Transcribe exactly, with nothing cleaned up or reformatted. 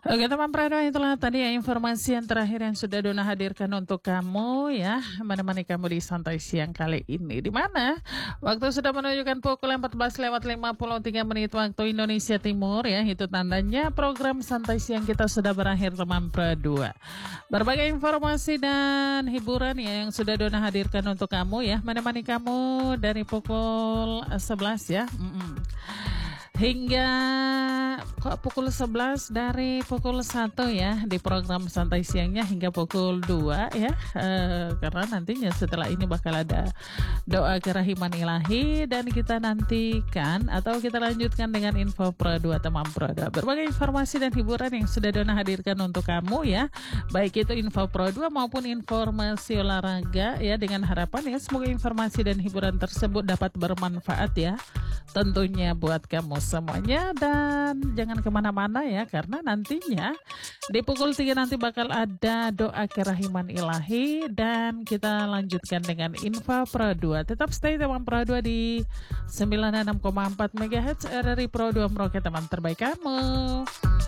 Oke teman Prado, itulah tadi ya informasi yang terakhir yang sudah Dona hadirkan untuk kamu ya, menemani kamu di santai siang kali ini. Di mana waktu sudah menunjukkan pukul empat belas lewat lima puluh tiga menit waktu Indonesia Timur ya. Itu tandanya program santai siang kita sudah berakhir teman Prado. Berbagai informasi dan hiburan ya yang sudah Dona hadirkan untuk kamu ya, menemani kamu dari pukul sebelas ya. Mm-mm. Hingga kok pukul sebelas dari pukul satu ya di program santai siangnya hingga pukul dua ya, e, karena nantinya setelah ini bakal ada doa kerahiman ilahi dan kita nantikan atau kita lanjutkan dengan info Pro dua teman Pro dua. Berbagai informasi dan hiburan yang sudah Dona hadirkan untuk kamu ya, baik itu info Pro dua maupun informasi olahraga ya, dengan harapan ya semoga informasi dan hiburan tersebut dapat bermanfaat ya tentunya buat kamu semuanya. Dan jangan kemana-mana ya, karena nantinya di pukul tiga nanti bakal ada doa kerahiman ilahi dan kita lanjutkan dengan info Pro dua. Tetap stay teman Pro dua di sembilan puluh enam koma empat megahertz R R I Pro dua Merauke, teman terbaik kamu.